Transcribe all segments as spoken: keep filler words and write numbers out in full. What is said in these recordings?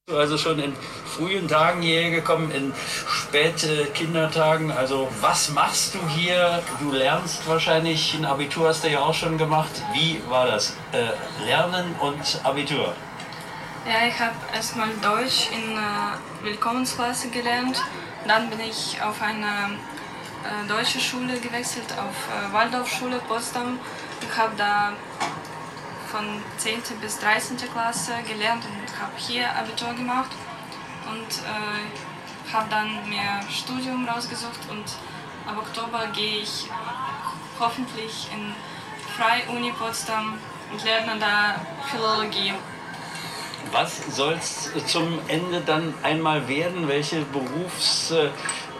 Also schon in frühen Tagen hierher gekommen, in späte Kindertagen. Also was machst du hier? Du lernst wahrscheinlich, ein Abitur hast du ja auch schon gemacht. Wie war das? Äh, Lernen und Abitur? Ja, ich habe erstmal Deutsch in äh, Willkommensklasse gelernt. Dann bin ich auf eine äh, deutsche Schule gewechselt, auf äh, Waldorfschule Potsdam. Ich habe da von zehnten bis dreizehnten Klasse gelernt und habe hier Abitur gemacht und äh, habe dann mir Studium rausgesucht und ab Oktober gehe ich hoffentlich in Freie Uni Potsdam und lerne da Philologie. Was soll es zum Ende dann einmal werden? Welche Berufsaussicht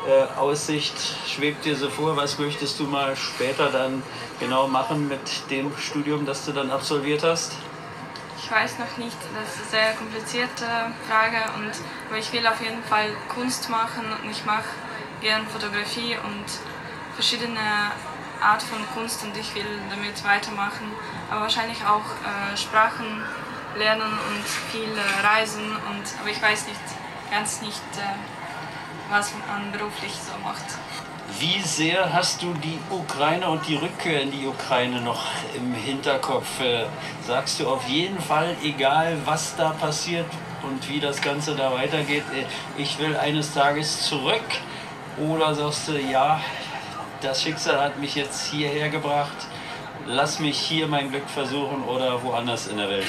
äh, schwebt dir so vor? Was möchtest du mal später dann genau machen mit dem Studium, das du dann absolviert hast? Ich weiß noch nicht, das ist eine sehr komplizierte Frage, und, aber ich will auf jeden Fall Kunst machen und ich mache gerne Fotografie und verschiedene Art von Kunst und ich will damit weitermachen, aber wahrscheinlich auch äh, Sprachen lernen und viel äh, reisen, und, aber ich weiß nicht, ganz nicht, äh, was man beruflich so macht. Wie sehr hast du die Ukraine und die Rückkehr in die Ukraine noch im Hinterkopf? Äh, sagst du auf jeden Fall, egal was da passiert und wie das Ganze da weitergeht, äh, ich will eines Tages zurück? Oder sagst du, ja, das Schicksal hat mich jetzt hierher gebracht, lass mich hier mein Glück versuchen oder woanders in der Welt?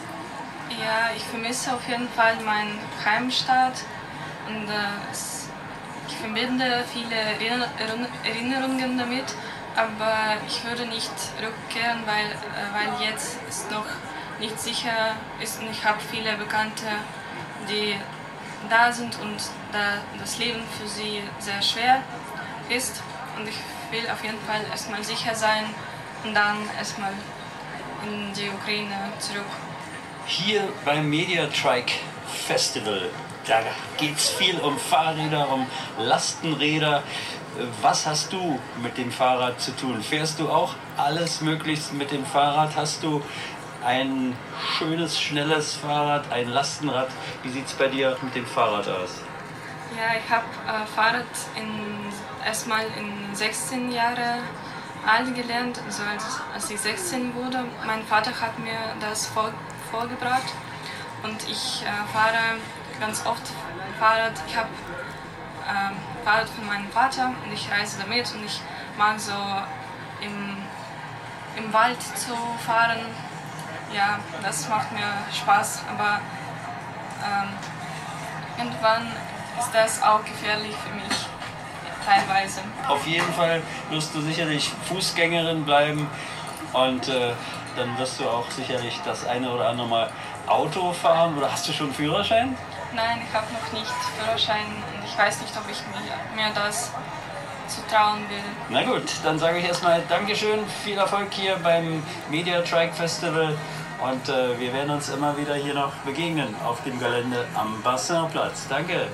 Ja, ich vermisse auf jeden Fall meinen Heimstaat und äh, es, ich verbinde viele Erinnerungen damit, aber ich würde nicht rückkehren, weil, äh, weil jetzt ist noch nicht sicher ist und ich habe viele Bekannte, die da sind und da das Leben für sie sehr schwer ist, und ich will auf jeden Fall erstmal sicher sein und dann erstmal in die Ukraine zurück. Hier beim Mediatrike Festival, da geht es viel um Fahrräder, um Lastenräder. Was hast du mit dem Fahrrad zu tun? Fährst du auch alles möglichst mit dem Fahrrad? Hast du ein schönes, schnelles Fahrrad, ein Lastenrad? Wie sieht es bei dir mit dem Fahrrad aus? Ja, ich habe äh, Fahrrad in, erstmal in sechzehn Jahren alt gelernt, also als, als ich sechzehn wurde. Mein Vater hat mir das vor, vorgebracht und ich äh, fahre ganz oft Fahrrad. Ich habe äh, Fahrrad von meinem Vater und ich reise damit und ich mag so im, im Wald zu fahren. Ja, das macht mir Spaß, aber ähm, irgendwann ist das auch gefährlich für mich, teilweise. Auf jeden Fall wirst du sicherlich Fußgängerin bleiben und äh, dann wirst du auch sicherlich das eine oder andere Mal Auto fahren. Oder hast du schon einen Führerschein? Nein, ich habe noch nicht Führerschein und ich weiß nicht, ob ich mir, mir das zutrauen will. Na gut, dann sage ich erstmal Dankeschön, viel Erfolg hier beim Mediatrike Festival und äh, wir werden uns immer wieder hier noch begegnen auf dem Gelände am Bassinplatz. Danke.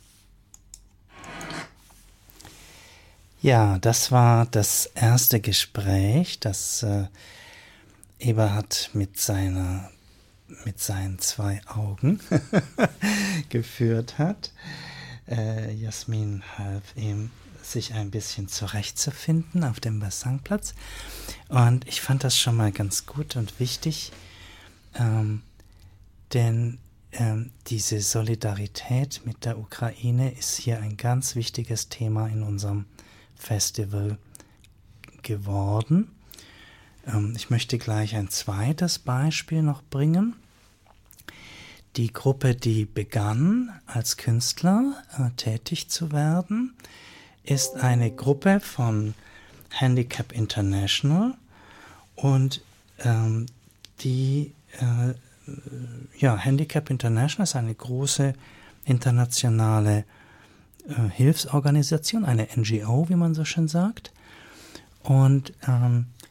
Ja, das war das erste Gespräch, das äh, Eberhard mit seiner mit seinen zwei Augen geführt hat. Äh, Jasmin half ihm, sich ein bisschen zurechtzufinden auf dem Bassinplatz. Und ich fand das schon mal ganz gut und wichtig, ähm, denn ähm, diese Solidarität mit der Ukraine ist hier ein ganz wichtiges Thema in unserem Festival geworden. Ähm, ich möchte gleich ein zweites Beispiel noch bringen. Die Gruppe, die begann, als Künstler äh, tätig zu werden, ist eine Gruppe von Handicap International und ähm, die äh, ja, Handicap International ist eine große internationale äh, Hilfsorganisation, eine N G O, wie man so schön sagt. Und ähm,